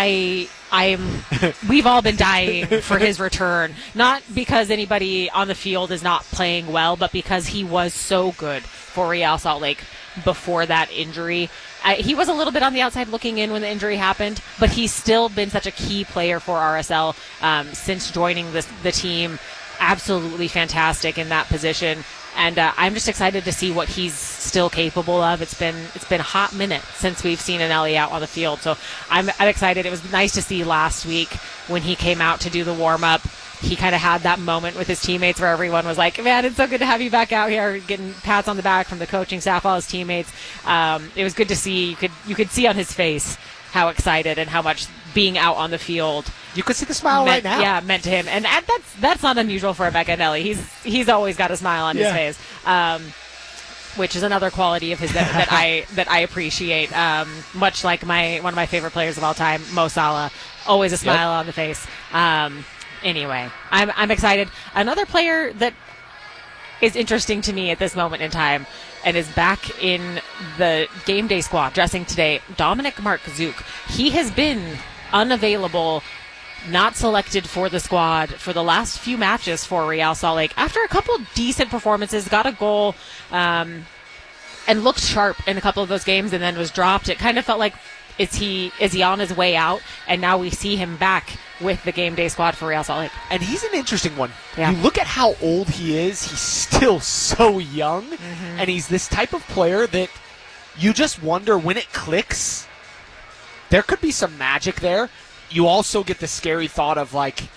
We've all been dying for his return, not because anybody on the field is not playing well, but because he was so good for Real Salt Lake before that injury. He was a little bit on the outside looking in when the injury happened, but he's still been such a key player for RSL since joining the team. Absolutely fantastic in that position, and I'm just excited to see what he's still capable of. It's been a hot minute since we've seen Anelli out on the field, so I'm excited. It was nice to see last week when he came out to do the warm-up. He kind of had that moment with his teammates where everyone was like, man, it's so good to have you back out here, getting pats on the back from the coaching staff, all his teammates. It was good to see. You could see on his face how excited and how much being out on the field. You could see the smile right now. Yeah, meant to him. And that's not unusual for Emeka Nelly. He's always got a smile on his face. Which is another quality of his that I appreciate. Much like one of my favorite players of all time, Mo Salah, always a smile on the face. Anyway, I'm excited. Another player that is interesting to me at this moment in time and is back in the game day squad dressing today, Dominic Markzuk. He has been unavailable, not selected for the squad for the last few matches for Real Salt Lake. After a couple decent performances, got a goal, and looked sharp in a couple of those games and then was dropped. It kind of felt like, is he on his way out? And now we see him back with the game day squad for Real Salt Lake. And he's an interesting one. Yeah. You look at how old he is. He's still so young. Mm-hmm. And he's this type of player that you just wonder when it clicks. There could be some magic there. You also get the scary thought of, like,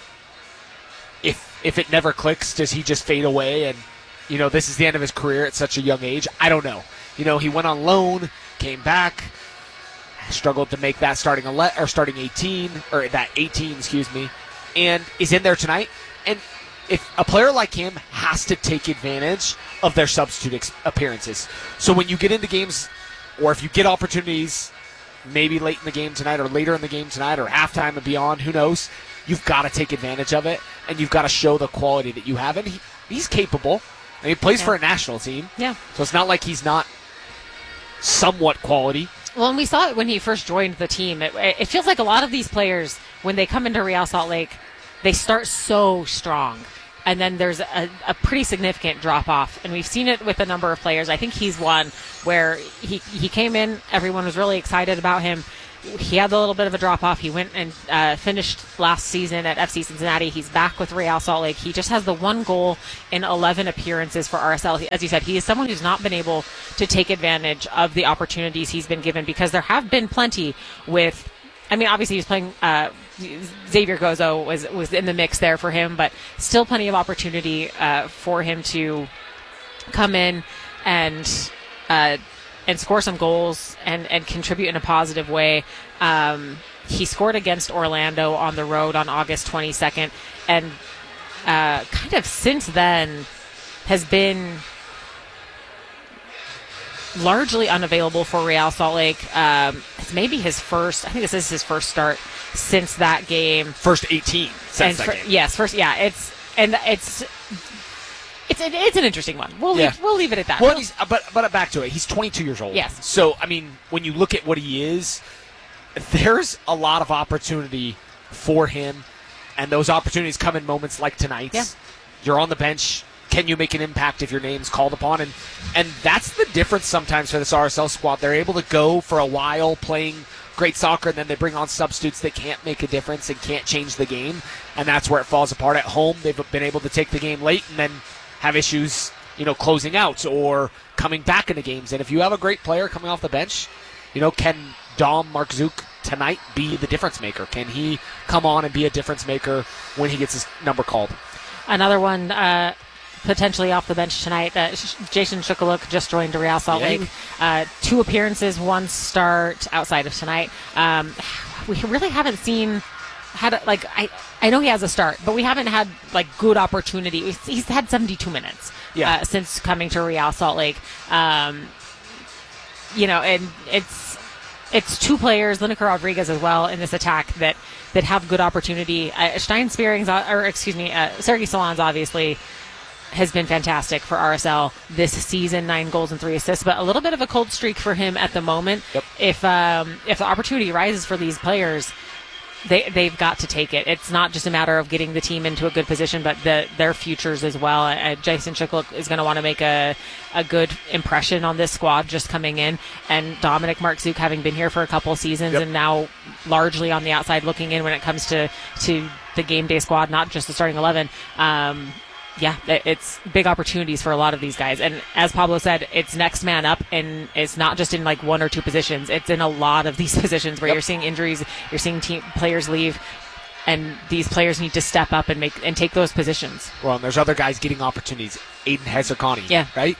if it never clicks, does he just fade away and, this is the end of his career at such a young age? I don't know. He went on loan, came back, struggled to make that starting 18, or that 18, and is in there tonight. And if a player like him has to take advantage of their substitute appearances. So when you get into games, or if you get opportunities, maybe late in the game tonight, or later in the game tonight, or halftime and beyond, who knows, you've got to take advantage of it, and you've got to show the quality that you have. And he's capable. And he plays for a national team. Yeah. So it's not like he's not somewhat quality. Well, and we saw it when he first joined the team. It feels like a lot of these players, when they come into Real Salt Lake, they start so strong. And then there's a pretty significant drop-off. And we've seen it with a number of players. I think he's one where he came in, everyone was really excited about him. He had a little bit of a drop-off. He went and finished last season at FC Cincinnati. He's back with Real Salt Lake. He just has the 1 goal in 11 appearances for RSL. As you said, he is someone who's not been able to take advantage of the opportunities he's been given, because there have been plenty with, I mean, obviously he's playing, Xavier Gozo was in the mix there for him, but still plenty of opportunity for him to come in and score some goals and contribute in a positive way. He scored against Orlando on the road on August 22nd, and kind of since then has been largely unavailable for Real Salt Lake. It's maybe his first, I think this is his first start since that game. First 18 since that game. Yes, first, yeah. It's an interesting one. We'll leave it at that. Well, but back to it. He's 22 years old. Yes. So, I mean, when you look at what he is, there's a lot of opportunity for him, and those opportunities come in moments like tonight's. Yeah. You're on the bench. Can you make an impact if your name's called upon? And that's the difference sometimes for this RSL squad. They're able to go for a while playing great soccer, and then they bring on substitutes that can't make a difference and can't change the game, and that's where it falls apart. At home, they've been able to take the game late and then have issues, closing out or coming back into games. And if you have a great player coming off the bench, can Dom Markzuk tonight be the difference maker? Can he come on and be a difference maker when he gets his number called? Another one potentially off the bench tonight, Jason Shukaluk just joined Real Salt Lake. 2 appearances, 1 start outside of tonight. We really haven't seen I know he has a start, but we haven't had good opportunity. He's had 72 minutes since coming to Real Salt Lake. And it's 2 players, Lineker Rodriguez as well, in this attack that have good opportunity. Sergei Solans obviously has been fantastic for RSL this season, 9 goals and 3 assists, but a little bit of a cold streak for him at the moment. Yep. If the opportunity rises for these players, they've got to take it. It's not just a matter of getting the team into a good position, but their futures as well. Jason Shukaluk is going to want to make a good impression on this squad just coming in, and Dominic Markzuk having been here for a couple of seasons and now largely on the outside looking in when it comes to the game day squad, not just the starting 11. It's big opportunities for a lot of these guys. And as Pablo said, it's next man up, and it's not just in 1 or 2 positions. It's in a lot of these positions where you're seeing injuries, you're seeing players leave, and these players need to step up and take those positions. Well, and there's other guys getting opportunities. Aiden Hezerkani, right?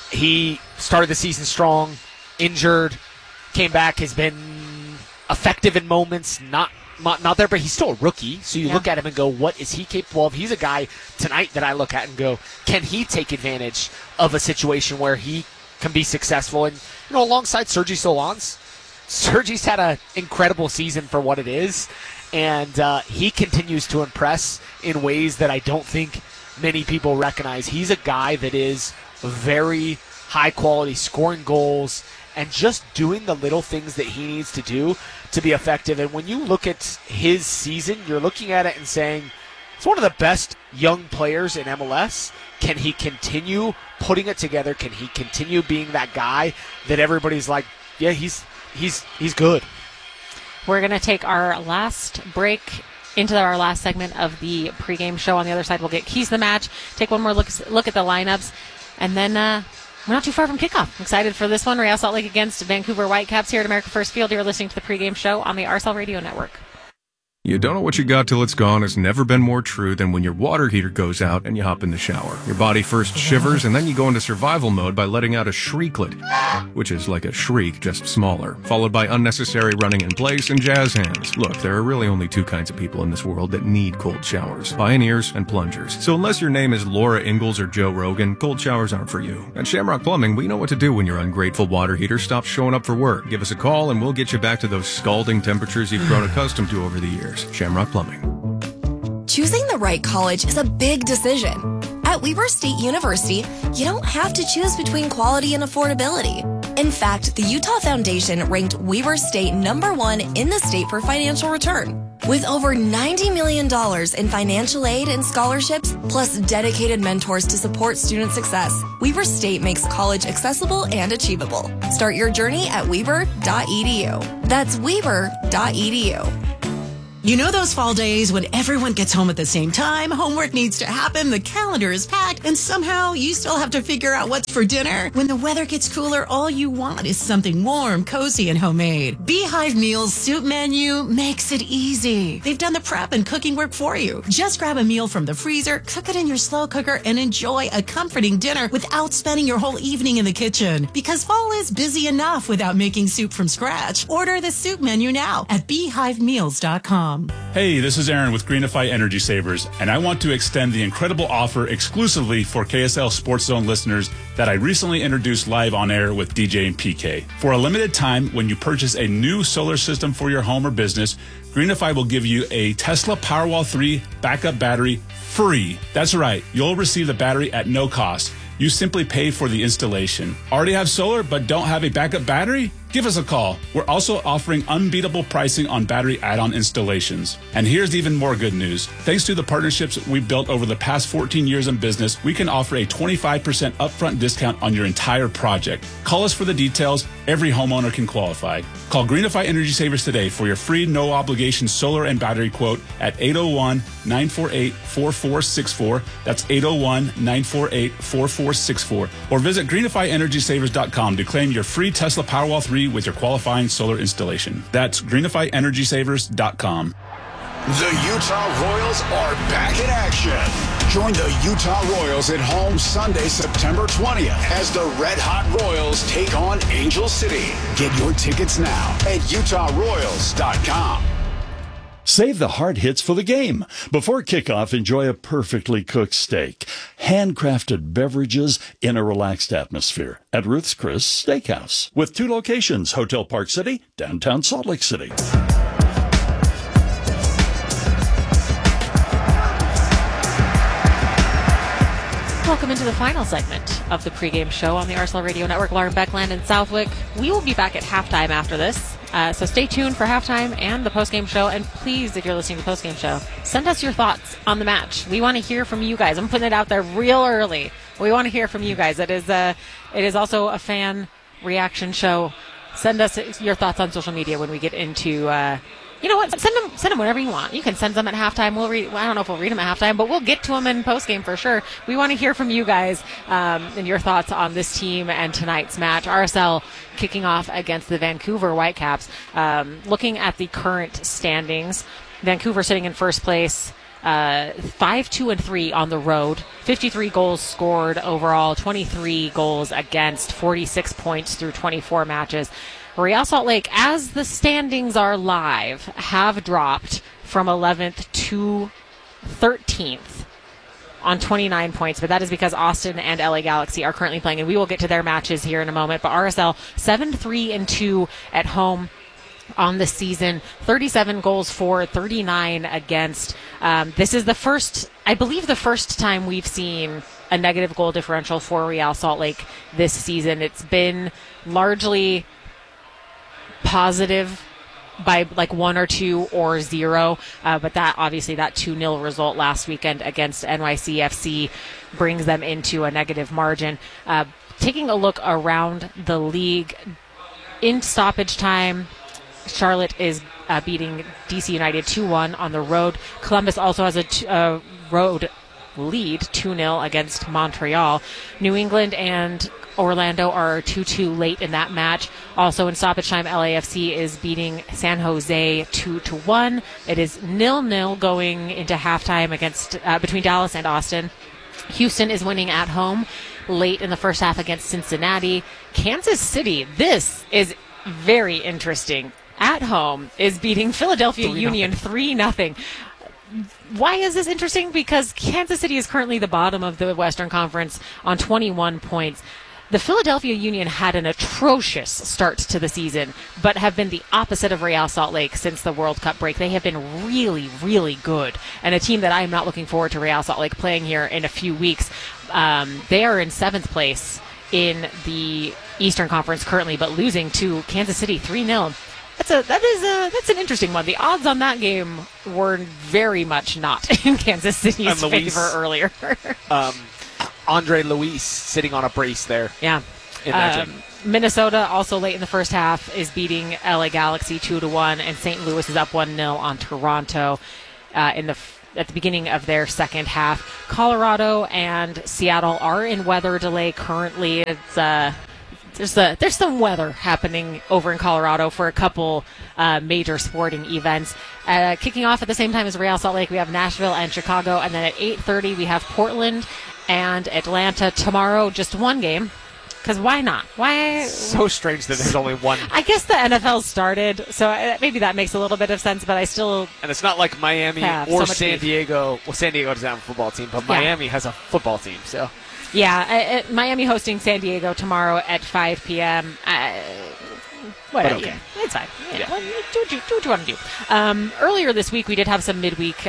He started the season strong, injured, came back, has been effective in moments, not there, but he's still a rookie. So you look at him and go, what is he capable of? He's a guy tonight that I look at and go, can he take advantage of a situation where he can be successful? And, alongside Sergei Solans, Sergei's had an incredible season for what it is. And he continues to impress in ways that I don't think many people recognize. He's a guy that is very high quality, scoring goals and just doing the little things that he needs to do to be effective. And when you look at his season, you're looking at it and saying, it's one of the best young players in MLS. Can he continue putting it together? Can he continue being that guy that everybody's like, yeah, he's good? We're going to take our last break into our last segment of the pregame show. On the other side, we'll get keys to the match, take one more look at the lineups, and then we're not too far from kickoff. I'm excited for this one. Real Salt Lake against Vancouver Whitecaps here at America First Field. You're listening to the pregame show on the RSL Radio Network. You don't know what you got till it's gone has never been more true than when your water heater goes out and you hop in the shower. Your body first shivers and then you go into survival mode by letting out a shrieklet, which is like a shriek, just smaller, followed by unnecessary running in place and jazz hands. Look, there are really only 2 kinds of people in this world that need cold showers, pioneers and plungers. So unless your name is Laura Ingalls or Joe Rogan, cold showers aren't for you. At Shamrock Plumbing, we know what to do when your ungrateful water heater stops showing up for work. Give us a call and we'll get you back to those scalding temperatures you've grown accustomed to over the years. Shamrock Plumbing. Choosing the right college is a big decision. At Weber State University, you don't have to choose between quality and affordability. In fact, the Utah Foundation ranked Weber State #1 in the state for financial return. With over $90 million in financial aid and scholarships, plus dedicated mentors to support student success, Weber State makes college accessible and achievable. Start your journey at weber.edu. That's weber.edu. You know those fall days when everyone gets home at the same time, homework needs to happen, the calendar is packed, and somehow you still have to figure out what's for dinner? When the weather gets cooler, all you want is something warm, cozy, and homemade. Beehive Meals soup menu makes it easy. They've done the prep and cooking work for you. Just grab a meal from the freezer, cook it in your slow cooker, and enjoy a comforting dinner without spending your whole evening in the kitchen. Because fall is busy enough without making soup from scratch. Order the soup menu now at beehivemeals.com. Hey, this is Aaron with Greenify Energy Savers, and I want to extend the incredible offer exclusively for KSL Sports Zone listeners that I recently introduced live on air with DJ and PK. For a limited time, when you purchase a new solar system for your home or business, Greenify will give you a Tesla Powerwall 3 backup battery free. That's right, you'll receive the battery at no cost. You simply pay for the installation. Already have solar but don't have a backup battery? Give us a call. We're also offering unbeatable pricing on battery add-on installations. And here's even more good news. Thanks to the partnerships we've built over the past 14 years in business, we can offer a 25% upfront discount on your entire project. Call us for the details. Every homeowner can qualify. Call Greenify Energy Savers today for your free no-obligation solar and battery quote at 801-948-4464. That's 801-948-4464. Or visit greenifyenergysavers.com to claim your free Tesla Powerwall 3 with your qualifying solar installation. That's greenifyenergysavers.com. The Utah Royals are back in action. Join the Utah Royals at home Sunday, September 20th as the Red Hot Royals take on Angel City. Get your tickets now at utahroyals.com. Save the hard hits for the game. Before kickoff, enjoy a perfectly cooked steak. Handcrafted beverages in a relaxed atmosphere at Ruth's Chris Steakhouse. With 2 locations, Hotel Park City, downtown Salt Lake City. Welcome into the final segment of the pregame show on the RSL Radio Network. Lauren Beckland and Southwick. We will be back at halftime after this. So stay tuned for halftime and the postgame show. And please, if you're listening to the postgame show, send us your thoughts on the match. We want to hear from you guys. I'm putting it out there real early. We want to hear from you guys. It is also a fan reaction show. Send us your thoughts on social media when we get into you know what? Send them whenever you want. You can send them at halftime. I don't know if we'll read them at halftime, but we'll get to them in postgame for sure. We want to hear from you guys and your thoughts on this team and tonight's match. RSL kicking off against the Vancouver Whitecaps. Looking at the current standings, Vancouver sitting in first place. 5-2-3 on the road, 53 goals scored overall, 23 goals against, 46 points through 24 matches. Real Salt Lake, as the standings are live, have dropped from 11th to 13th on 29 points, but that is because Austin and LA Galaxy are currently playing, and we will get to their matches here in a moment. But RSL 7-3-2 at home on the season, 37 goals for, 39 against. This is the first time we've seen a negative goal differential for Real Salt Lake this season. It's been largely positive by like 1 or 2 or 0, but that 2-0 result last weekend against NYCFC brings them into a negative margin. Taking a look around the league, in stoppage time, Charlotte is beating DC United 2-1 on the road. Columbus also has a road lead 2-0 against Montreal. New England and Orlando are 2-2 late in that match. Also in stoppage time, LAFC is beating San Jose 2-1. It is 0-0 going into halftime against between Dallas and Austin. Houston is winning at home late in the first half against Cincinnati. Kansas City, this is very interesting, at home is beating Philadelphia Union 3-0. Why is this interesting? Because Kansas City is currently the bottom of the Western Conference on 21 points. The Philadelphia Union had an atrocious start to the season, but have been the opposite of Real Salt Lake since the World Cup break. They have been really, really good, and a team that I am not looking forward to Real Salt Lake playing here in a few weeks. They are in 7th place in the Eastern Conference currently, but losing to Kansas City 3-0. That's an interesting one. The odds on that game were very much not in Kansas City's favor earlier. Andre Luis sitting on a brace there. Yeah. In that game. Minnesota also late in the first half is beating LA Galaxy 2-1, and St. Louis is up 1-0 on Toronto at the beginning of their second half. Colorado and Seattle are in weather delay currently. It's there's some weather happening over in Colorado for a couple major sporting events. Kicking off at the same time as Real Salt Lake, we have Nashville and Chicago, and then at 8:30 we have Portland and Atlanta tomorrow. Just one game. Because why not? Why? So strange that there's only one. I guess the NFL started, so maybe that makes a little bit of sense, but I still... And it's not like Miami or San Diego. Well, San Diego doesn't have a football team, but Miami has a football team, so... Yeah, Miami hosting San Diego tomorrow at 5 p.m. Whatever. Okay. Yeah, it's fine. Yeah. Well, do what you want to do. Earlier this week, we did have some midweek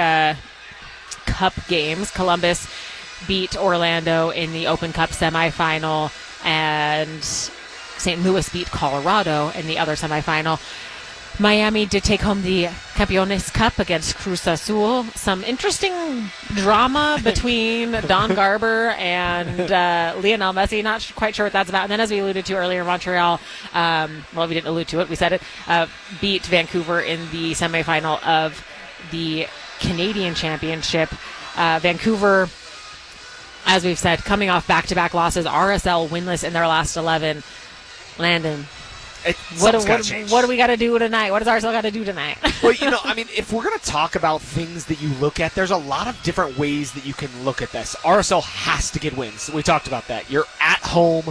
Cup games. Columbus beat Orlando in the Open Cup semifinal, and St. Louis beat Colorado in the other semifinal. Miami did take home the Campeones Cup against Cruz Azul. Some interesting drama between Don Garber and Lionel Messi. Not quite sure what that's about. And then, as we alluded to earlier, Montreal, we didn't allude to it, we said it, beat Vancouver in the semifinal of the Canadian Championship. Vancouver, as we've said, coming off back-to-back losses, RSL winless in their last 11. Landon, what do we got to do tonight? What does RSL got to do tonight? Well, if we're going to talk about things that you look at, there's a lot of different ways that you can look at this. RSL has to get wins. We talked about that. You're at home.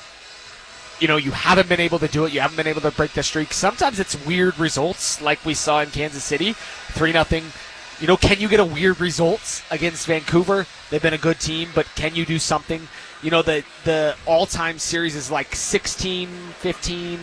You haven't been able to do it. You haven't been able to break the streak. Sometimes it's weird results like we saw in Kansas City, 3-0. Can you get a weird result against Vancouver? They've been a good team, but can you do something? The all-time series is like 16-15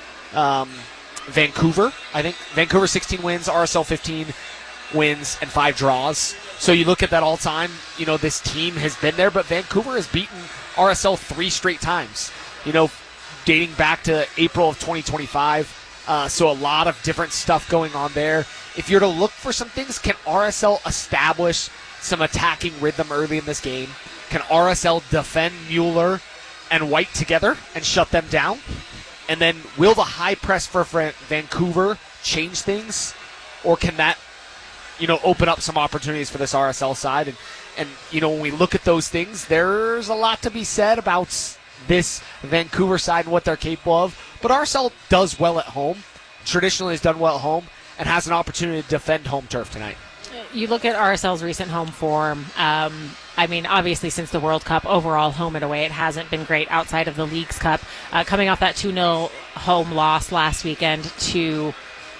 Vancouver. I think Vancouver 16 wins, RSL 15 wins, and 5 draws. So you look at that all-time, this team has been there, but Vancouver has beaten RSL 3 straight times, dating back to April of 2025. So a lot of different stuff going on there. If you're to look for some things, can RSL establish some attacking rhythm early in this game? Can RSL defend Mueller and White together and shut them down? And then will the high press for Vancouver change things? Or can that, open up some opportunities for this RSL side? And when we look at those things, there's a lot to be said about this Vancouver side and what they're capable of. But RSL does well at home, traditionally has done well at home, and has an opportunity to defend home turf tonight. You look at RSL's recent home form. Obviously, since the World Cup, overall home and away, it hasn't been great outside of the Leagues Cup. Coming off that 2-0 home loss last weekend to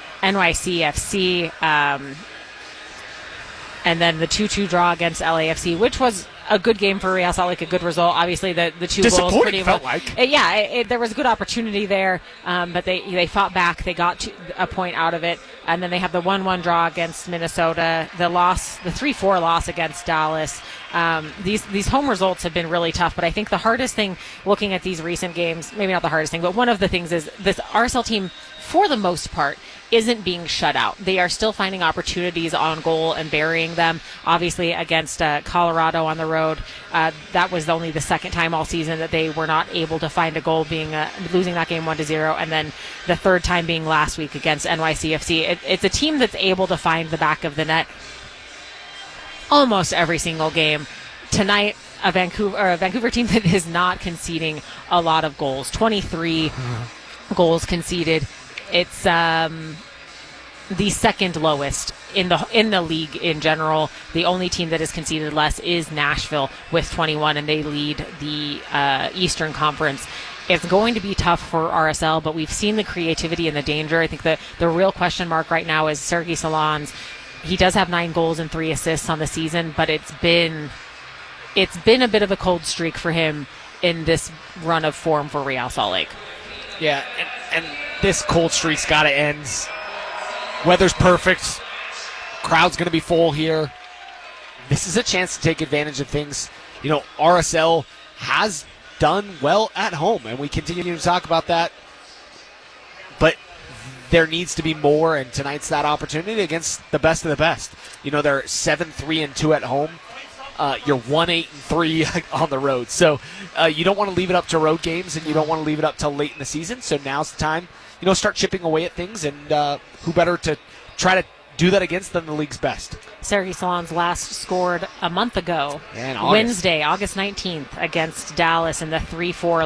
NYCFC, and then the 2-2 draw against LAFC, which was a good game for Real Salt Lake, a good result. Obviously, the 2 goals pretty felt much. Like. There was a good opportunity there, but they fought back. They got a point out of it, and then they have the 1-1 draw against Minnesota, the 3-4 loss against Dallas. These home results have been really tough, but I think the hardest thing looking at these recent games, maybe not the hardest thing, but one of the things is this RSL team, for the most part, isn't being shut out. They are still finding opportunities on goal and burying them. Obviously, against Colorado on the road, that was only the second time all season that they were not able to find a goal, being losing that game 1-0, and then the third time being last week against NYCFC. It's a team that's able to find the back of the net almost every single game. Tonight, a Vancouver team that is not conceding a lot of goals. 23 goals conceded. It's the second lowest in the league in general. The only team that has conceded less is Nashville with 21, and they lead the Eastern Conference. It's going to be tough for RSL, but we've seen the creativity and the danger. I think the real question mark right now is Sergei Solans. He does have 9 goals and 3 assists on the season, but it's been a bit of a cold streak for him in this run of form for Real Salt Lake. Yeah, and this cold streak's got to end. Weather's perfect. Crowd's going to be full here. This is a chance to take advantage of things. RSL has done well at home, and we continue to talk about that. But there needs to be more, and tonight's that opportunity against the best of the best. They're 7-3-2 at home. You're 1-8-3 on the road. So you don't want to leave it up to road games, and you don't want to leave it up till late in the season. So now's the time, start chipping away at things, and who better to try to do that against than the league's best. Sergei Solon's last scored a month ago, Yeah, in August. Wednesday, August 19th, against Dallas in the 3-4